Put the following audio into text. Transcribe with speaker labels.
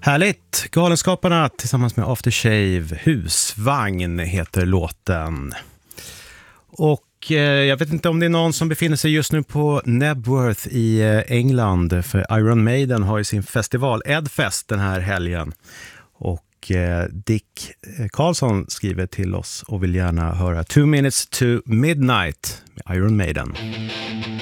Speaker 1: Härligt! Galenskaparna tillsammans med Aftershave. Husvagn heter låten. Och jag vet inte om det är någon som befinner sig just nu på Nebworth i England. För Iron Maiden har ju sin festival Edfest den här helgen. Och Dick Karlsson skriver till oss och vill gärna höra 2 Minutes to Midnight med Iron Maiden.